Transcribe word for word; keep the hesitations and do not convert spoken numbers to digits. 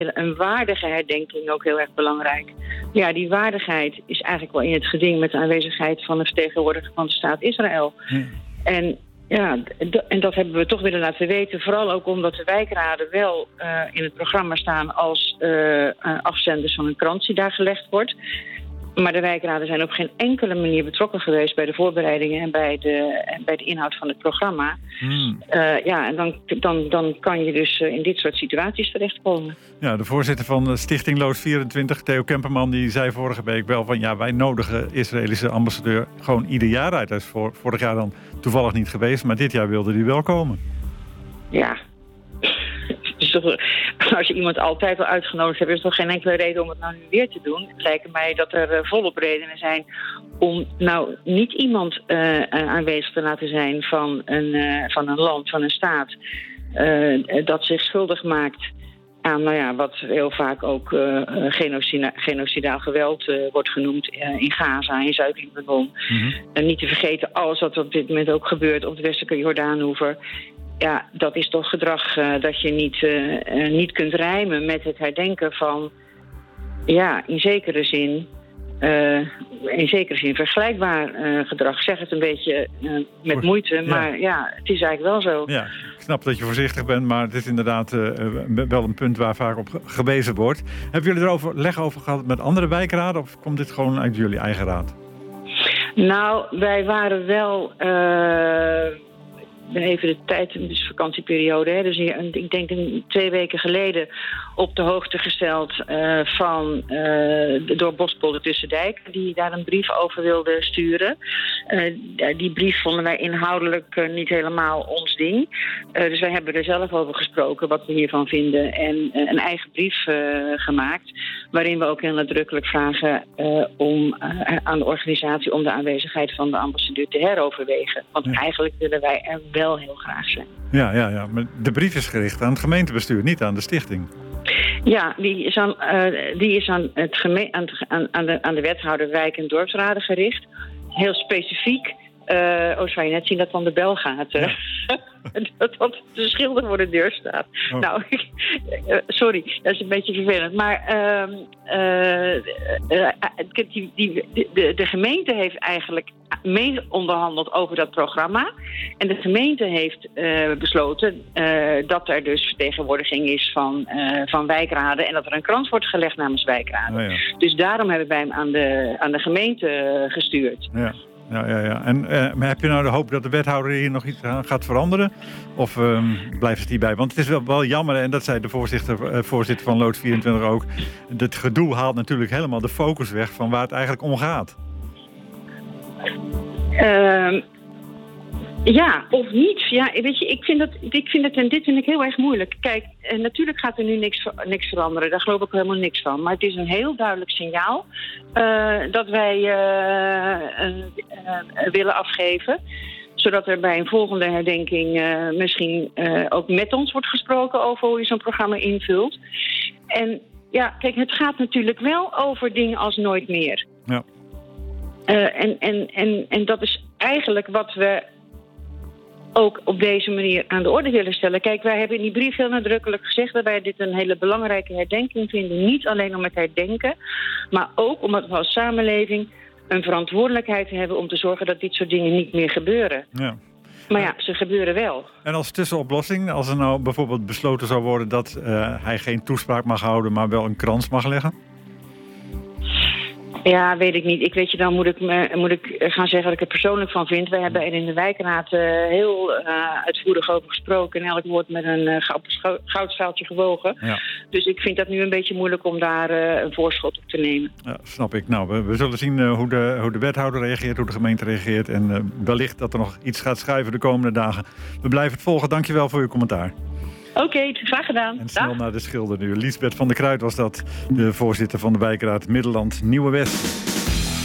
Een waardige herdenking ook heel erg belangrijk. Ja, die waardigheid is eigenlijk wel in het geding met de aanwezigheid van de vertegenwoordiger van de staat Israël. Ja. En ja, d- en dat hebben we toch willen laten weten. Vooral ook omdat de wijkraden wel uh, in het programma staan als uh, uh, afzenders van een krant die daar gelegd wordt. Maar de wijkraden zijn op geen enkele manier betrokken geweest bij de voorbereidingen en bij de, en bij de inhoud van het programma. Hmm. Uh, ja, en dan, dan, dan kan je dus uh, in dit soort situaties terechtkomen. Ja, de voorzitter van de Stichting Loods vierentwintig, Theo Kemperman, die zei vorige week wel van ja, wij nodigen Israëlische ambassadeur gewoon ieder jaar uit. Hij is voor, vorig jaar dan toevallig niet geweest, maar dit jaar wilde hij wel komen. Ja. Dus toch, als je iemand altijd al uitgenodigd hebt, is er toch geen enkele reden om het nou nu weer te doen. Het lijkt mij dat er uh, volop redenen zijn om nou niet iemand uh, aanwezig te laten zijn van een, uh, van een land, van een staat, uh, dat zich schuldig maakt aan nou ja, wat heel vaak ook uh, genocida- genocidaal geweld uh, wordt genoemd uh, in Gaza, in Zuid-Libanon. Mm-hmm. En niet te vergeten alles wat op dit moment ook gebeurt op de westelijke Jordaanoever. Ja, dat is toch gedrag uh, dat je niet, uh, uh, niet kunt rijmen met het herdenken van, ja, in zekere zin, uh, in zekere zin vergelijkbaar uh, gedrag. Ik zeg het een beetje uh, met moeite, ja. maar ja, het is eigenlijk wel zo. Ja, ik snap dat je voorzichtig bent, maar het is inderdaad uh, wel een punt waar vaak op gewezen wordt. Hebben jullie er overleg over gehad met andere wijkraden of komt dit gewoon uit jullie eigen raad? Nou, wij waren wel... Uh, Ik ben even de tijd, dus vakantieperiode, hè, dus hier, ik denk een, twee weken geleden op de hoogte gesteld uh, van uh, door Bospolder Tussendijk, die daar een brief over wilde sturen. Uh, die brief vonden wij inhoudelijk uh, niet helemaal ons ding. Uh, dus wij hebben er zelf over gesproken wat we hiervan vinden en uh, een eigen brief uh, gemaakt, waarin we ook heel nadrukkelijk vragen uh, om uh, aan de organisatie om de aanwezigheid van de ambassadeur te heroverwegen. Want ja. eigenlijk willen wij er wel heel graag zijn. Ja, ja, ja, maar de brief is gericht aan het gemeentebestuur, niet aan de stichting. Ja, die is aan, uh, die is aan, het geme- aan, aan, aan, de, aan de wethouder wijk- en dorpsraden gericht. Heel specifiek. Uh, oh, zou je net zien dat dan de bel gaat. Ja. dat, dat de schilder voor de deur staat. Oh. Nou, uh, sorry, dat is een beetje vervelend. Maar uh, uh, uh, die, die, de, de gemeente heeft eigenlijk mee onderhandeld over dat programma. En de gemeente heeft uh, besloten uh, dat er dus vertegenwoordiging is van, uh, van wijkraden en dat er een krans wordt gelegd namens wijkraden. Oh, ja. Dus daarom hebben wij hem aan de, aan de gemeente gestuurd. Ja. Ja, ja, ja. En uh, heb je nou de hoop dat de wethouder hier nog iets aan gaat veranderen? Of uh, blijft het hierbij? Want het is wel, wel jammer, en dat zei de voorzitter, uh, voorzitter van Loods vierentwintig ook. Het gedoe haalt natuurlijk helemaal de focus weg van waar het eigenlijk om gaat. Uh, ja, of niet. Ja, weet je, ik vind, dat, ik vind het en dit vind ik heel erg moeilijk. Kijk, uh, natuurlijk gaat er nu niks, niks veranderen. Daar geloof ik helemaal niks van. Maar het is een heel duidelijk signaal uh, dat wij uh, uh, uh, willen afgeven. Zodat er bij een volgende herdenking uh, misschien uh, ook met ons wordt gesproken over hoe je zo'n programma invult. En ja, kijk, het gaat natuurlijk wel over dingen als nooit meer. Ja. Uh, en, en, en, en dat is eigenlijk wat we ook op deze manier aan de orde willen stellen. Kijk, wij hebben in die brief heel nadrukkelijk gezegd dat wij dit een hele belangrijke herdenking vinden. Niet alleen om het herdenken, maar ook omdat we als samenleving een verantwoordelijkheid hebben om te zorgen dat dit soort dingen niet meer gebeuren. Ja. Maar ja, ze gebeuren wel. En als tussenoplossing, als er nou bijvoorbeeld besloten zou worden dat uh, hij geen toespraak mag houden, maar wel een krans mag leggen? Ja, weet ik niet. Ik weet je, dan moet ik, me, moet ik gaan zeggen wat ik er persoonlijk van vind. Wij hebben er in de wijkraad uh, heel uh, uitvoerig over gesproken en elk woord met een uh, goud, goudstaaltje gewogen. Ja. Dus ik vind dat nu een beetje moeilijk om daar uh, een voorschot op te nemen. Ja, snap ik. Nou, we, we zullen zien uh, hoe, de, hoe de wethouder reageert, hoe de gemeente reageert en uh, wellicht dat er nog iets gaat schuiven de komende dagen. We blijven het volgen. Dankjewel voor uw commentaar. Oké, okay, graag gedaan. En snel Dag. Naar de schilder nu. Liesbeth van der Kruijt was dat, de voorzitter van de wijkraad Middelland Nieuwe West.